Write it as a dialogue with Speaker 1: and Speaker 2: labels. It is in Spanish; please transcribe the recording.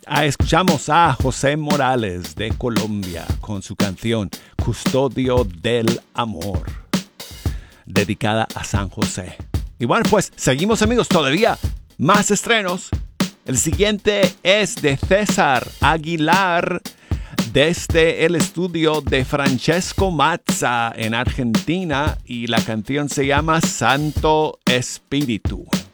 Speaker 1: Escuchamos a José Morales de Colombia con su canción Custodio del Amor, dedicada a San José. Y bueno, pues seguimos, amigos, todavía más estrenos. El siguiente es de César Aguilar desde el estudio de Francesco Mazza en Argentina y la canción se llama Santo Espíritu.